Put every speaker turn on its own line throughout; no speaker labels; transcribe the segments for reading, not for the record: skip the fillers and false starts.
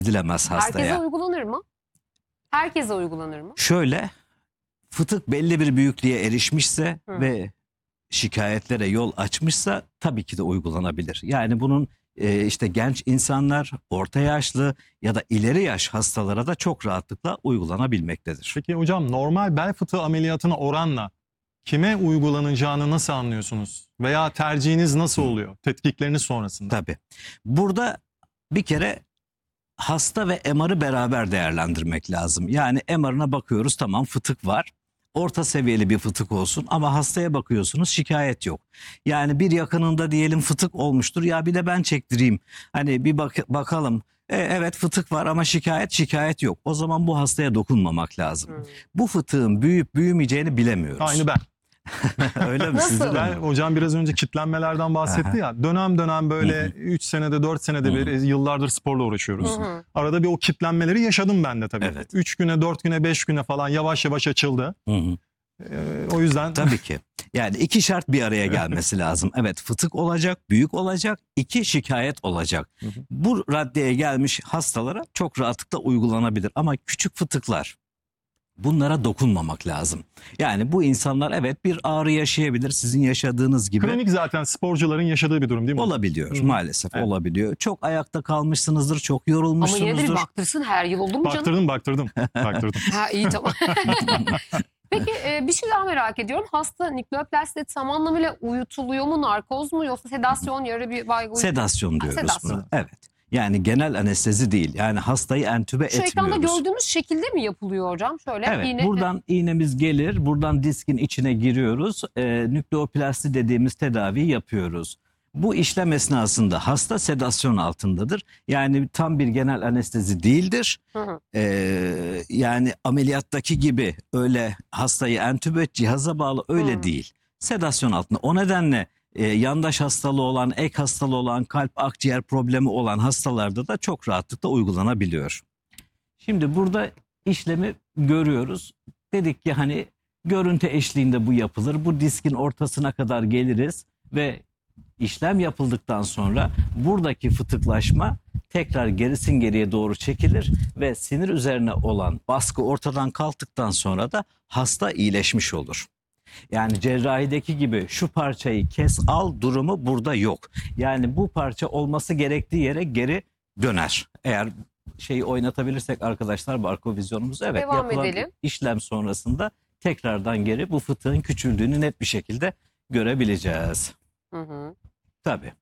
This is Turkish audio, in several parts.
edilemez hastaya.
Herkese uygulanır mı? Herkese uygulanır mı?
Şöyle, fıtık belli bir büyüklüğe erişmişse ve şikayetlere yol açmışsa tabii ki de uygulanabilir. Yani bunun işte genç insanlar, orta yaşlı ya da ileri yaş hastalara da çok rahatlıkla uygulanabilmektedir.
Peki hocam, normal bel fıtığı ameliyatına oranla kime uygulanacağını nasıl anlıyorsunuz? Veya tercihiniz nasıl oluyor? Tetkikleriniz sonrasında.
Tabii. Burada bir kere hasta ve MR'ı beraber değerlendirmek lazım. Yani MR'ına bakıyoruz, tamam, fıtık var. Orta seviyeli bir fıtık olsun ama hastaya bakıyorsunuz, şikayet yok. Yani bir yakınında diyelim fıtık olmuştur, ya bir de ben çektireyim. Hani bir bakalım. Evet, fıtık var ama şikayet yok. O zaman bu hastaya dokunmamak lazım. Bu fıtığın büyüyüp büyümeyeceğini bilemiyoruz.
Aynı ben.
Öyle mi?
Nasıl?
Sizde de
Ben,
mi?
hocam biraz önce kitlenmelerden bahsetti ya. Dönem dönem böyle 3 senede 4 senede bir yıllardır sporla uğraşıyoruz. Arada bir o kitlenmeleri yaşadım ben de tabii.
Evet.
3 güne 4 güne 5 güne falan yavaş yavaş açıldı.
Hı hı.
O yüzden
Tabii ki. Yani iki şart bir araya gelmesi lazım. Evet, fıtık olacak, büyük olacak, iki şikayet olacak. Bu raddeye gelmiş hastalara çok rahatlıkla uygulanabilir. Ama küçük fıtıklar, bunlara dokunmamak lazım. Yani bu insanlar evet bir ağrı yaşayabilir, sizin yaşadığınız gibi.
kronik zaten sporcuların yaşadığı bir durum değil mi?
Olabiliyor, maalesef
Evet.
olabiliyor. Çok ayakta kalmışsınızdır, çok
Ama
yorulmuşsunuzdur.
yine de bir baktırsın, her yıl olur mu canım?
Baktırdım.
Ha, iyi, tamam. Peki bir şey daha merak ediyorum. Hasta nükleoplastide tam anlamıyla uyutuluyor mu, narkoz mu, yoksa sedasyon, yarı bir baygın?
Sedasyon diyoruz
sedasyon.
buna. Evet. Yani genel anestezi değil. Yani hastayı entübe
Şu
etmiyoruz.
ekranda gördüğümüz şekilde mi yapılıyor hocam? Şöyle
Evet,
iğne.
buradan iğnemiz gelir, buradan diskin içine giriyoruz. Nükleoplasti dediğimiz tedaviyi yapıyoruz. Bu işlem esnasında hasta sedasyon altındadır. Yani tam bir genel anestezi değildir. Yani ameliyattaki gibi öyle hastayı entübe et, cihaza bağlı öyle değil. Sedasyon altında. O nedenle yandaş hastalığı olan, ek hastalığı olan, kalp akciğer problemi olan hastalarda da çok rahatlıkla uygulanabiliyor. Şimdi burada işlemi görüyoruz. Dedik ki hani görüntü eşliğinde bu yapılır. Bu diskin ortasına kadar geliriz ve işlem yapıldıktan sonra buradaki fıtıklaşma tekrar gerisin geriye doğru çekilir ve sinir üzerine olan baskı ortadan kalktıktan sonra da hasta iyileşmiş olur. Yani cerrahideki gibi şu parçayı kes al durumu burada yok. Yani bu parça olması gerektiği yere geri döner. Eğer şeyi oynatabilirsek arkadaşlar, barkovizyonumuz, evet,
Devam
yapılan
edelim.
işlem sonrasında tekrardan geri bu fıtığın küçüldüğünü net bir şekilde görebileceğiz. Tabii.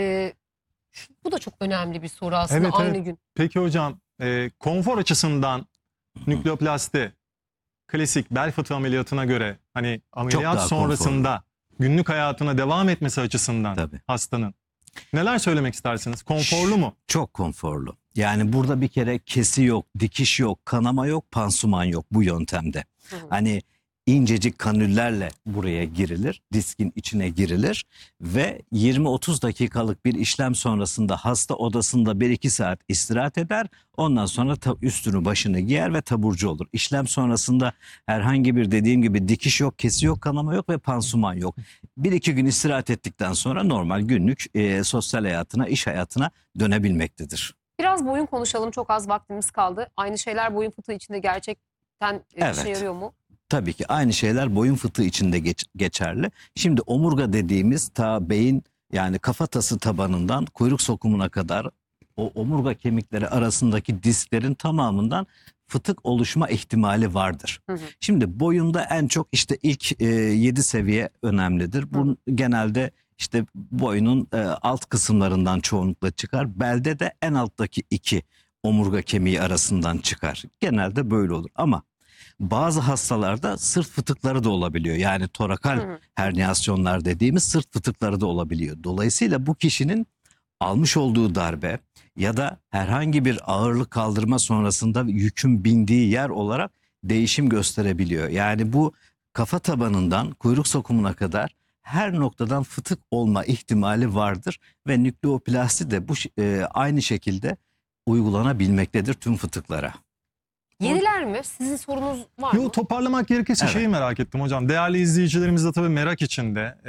Bu da çok önemli bir soru aslında,
Evet,
aynı
evet.
gün.
Peki hocam, konfor açısından nükleoplasti klasik bel fıtığı ameliyatına göre hani ameliyat
daha
sonrasında günlük hayatına devam etmesi açısından
Tabii.
hastanın neler söylemek istersiniz? Konforlu mu?
Çok konforlu. Yani burada bir kere kesi yok, dikiş yok, kanama yok, pansuman yok bu yöntemde. Hani incecik kanüllerle buraya girilir, diskin içine girilir ve 20-30 dakikalık bir işlem sonrasında hasta odasında 1-2 saat istirahat eder. Ondan sonra üstünü başını giyer ve taburcu olur. İşlem sonrasında herhangi bir, dediğim gibi, dikiş yok, kesi yok, kanama yok ve pansuman yok. 1-2 gün istirahat ettikten sonra normal günlük sosyal hayatına, iş hayatına dönebilmektedir.
Biraz boyun konuşalım, çok az vaktimiz kaldı. Aynı şeyler boyun fıtığı içinde gerçekten
Evet.
işe yarıyor mu?
Tabii ki aynı şeyler boyun fıtığı için de geçerli. Şimdi omurga dediğimiz ta beyin, yani kafatası tabanından kuyruk sokumuna kadar o omurga kemikleri arasındaki disklerin tamamından fıtık oluşma ihtimali vardır. Şimdi boyunda en çok işte ilk 7 seviye önemlidir. Bu genelde işte boynun alt kısımlarından çoğunlukla çıkar. Belde de en alttaki 2 omurga kemiği arasından çıkar. Genelde böyle olur ama bazı hastalarda sırt fıtıkları da olabiliyor. Yani torakal herniyasyonlar dediğimiz sırt fıtıkları da olabiliyor. Dolayısıyla bu kişinin almış olduğu darbe ya da herhangi bir ağırlık kaldırma sonrasında yükün bindiği yer olarak değişim gösterebiliyor. Yani bu kafa tabanından kuyruk sokumuna kadar her noktadan fıtık olma ihtimali vardır ve nükleoplasti de bu aynı şekilde uygulanabilmektedir tüm fıtıklara.
Yeniler mi? Sizin sorunuz var mı?
Toparlamak gerekirse
Evet.
şeyi merak ettim hocam. Değerli izleyicilerimiz de tabii merak içinde.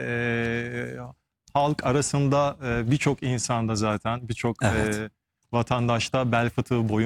Halk arasında birçok insanda zaten birçok
Evet.
vatandaşta bel fıtığı, boyun